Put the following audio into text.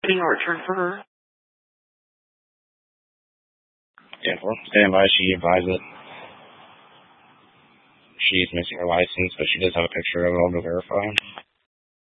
getting a return for her. Yeah, stand by. She advised that she's missing her license, but she does have a picture of it all to verify.